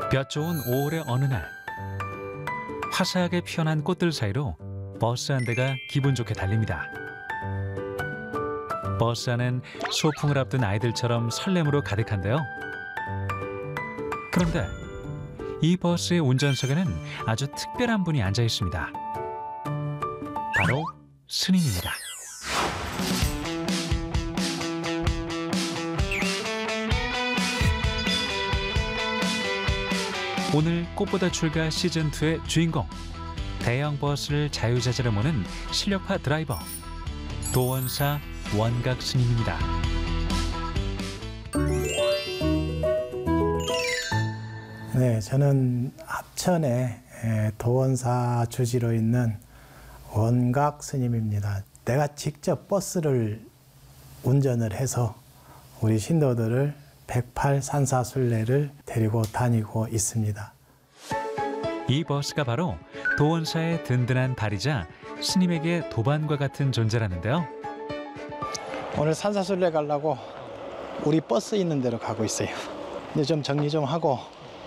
볕 좋은 5월의 어느 날, 화사하게 피어난 꽃들 사이로 버스 한 대가 기분 좋게 달립니다. 버스 안은 소풍을 앞둔 아이들처럼 설렘으로 가득한데요. 그런데 이 버스의 운전석에는 아주 특별한 분이 앉아 있습니다. 바로 스님입니다. 오늘 꽃보다 출가 시즌2의 주인공, 대형 버스를 자유자재로 모는 실력파 드라이버, 도원사 원각 스님입니다. 네, 저는 합천에 도원사 주지로 있는 원각 스님입니다. 내가 직접 버스를 운전을 해서 우리 신도들을 108 산사순례를 데리고 다니고 있습니다. 이 버스가 바로 도원사의 든든한 발이자 스님에게 도반과 같은 존재라는데요. 오늘 산사순례 가려고 우리 버스 있는 데로 가고 있어요. 이제 좀 정리 좀 하고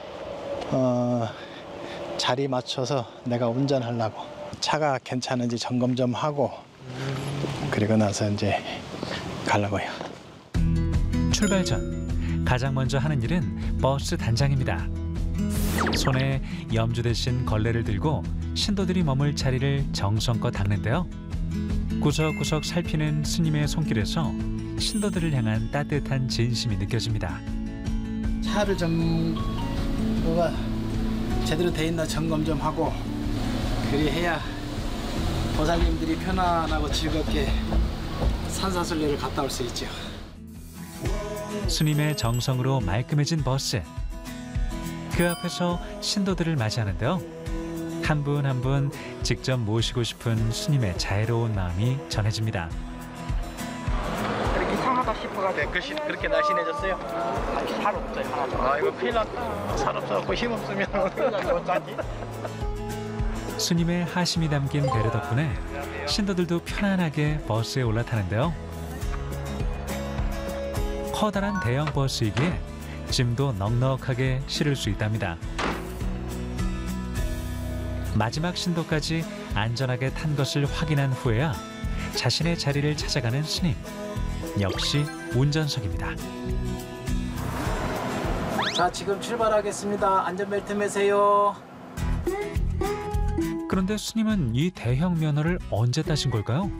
자리 맞춰서 내가 운전하려고, 차가 괜찮은지 점검 좀 하고 그리고 나서 이제 가려고요. 출발 전 가장 먼저 하는 일은 버스 단장입니다. 손에 염주 대신 걸레를 들고 신도들이 머물 자리를 정성껏 닦는데요. 구석구석 살피는 스님의 손길에서 신도들을 향한 따뜻한 진심이 느껴집니다. 차를 뭐가 제대로 돼 있나 점검 좀 하고, 그리해야 보살님들이 편안하고 즐겁게 산사순례를 갔다 올 수 있죠. 스님의 정성으로 말끔해진 버스. 그 앞에서 신도들을 맞이하는데요. 한 분 한 분 직접 모시고 싶은 스님의 자애로운 마음이 전해집니다. 그렇게 이상하다 싶어가지고. 네, 그렇게 날씬해졌어요? 아니, 살 없어요, 하나도. 아, 이거 큰일 났다. 살 없어갖고 힘 없으면 어쩌지? 스님의 하심이 담긴 배려 덕분에 신도들도 편안하게 버스에 올라타는데요. 커다란 대형 버스이기에 짐도 넉넉하게 실을 수 있답니다. 마지막 신도까지 안전하게 탄 것을 확인한 후에야 자신의 자리를 찾아가는 스님. 역시 운전석입니다. 자, 지금 출발하겠습니다. 안전벨트 매세요. 그런데 스님은 이 대형 면허를 언제 따신 걸까요?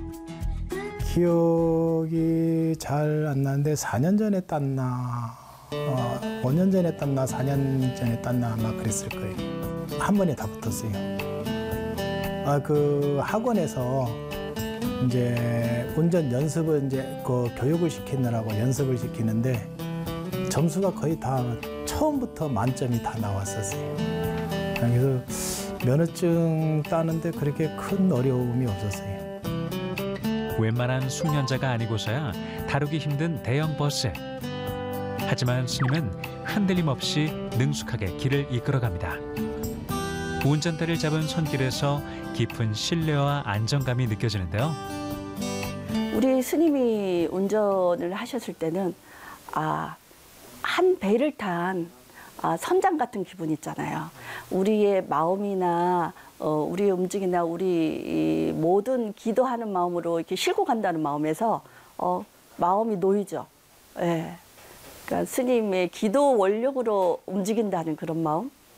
기억이 잘 안 나는데 4년 전에 땄나 5년 전에 땄나 4년 전에 땄나 아마 그랬을 거예요. 한 번에 다 붙었어요. 그 학원에서 이제 운전 연습을 이제 그 교육을 시키느라고 연습을 시키는데 점수가 거의 다 처음부터 만점이 다 나왔었어요. 그래서 면허증 따는데 그렇게 큰 어려움이 없었어요. 웬만한 숙련자가 아니고서야 다루기 힘든 대형 버스. 하지만 스님은 흔들림 없이 능숙하게 길을 이끌어갑니다. 운전대를 잡은 손길에서 깊은 신뢰와 안정감이 느껴지는데요. 우리 스님이 운전을 하셨을 때는 한 배를 탄 선장 같은 기분 있잖아요. 우리의 마음이나 우리의 움직임이나 우리 모든 기도하는 마음으로 이렇게 싣고 간다는 마음에서 마음이 놓이죠. 예. 그러니까 스님의 기도 원력으로 움직인다는 그런 마음.